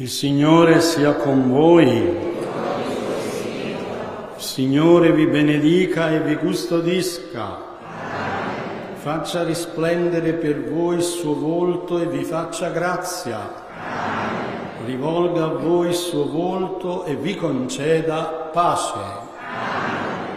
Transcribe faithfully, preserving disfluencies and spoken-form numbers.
Il Signore sia con voi. Il Signore vi benedica e vi custodisca. Faccia risplendere per voi il suo volto e vi faccia grazia. Rivolga a voi il suo volto e vi conceda pace.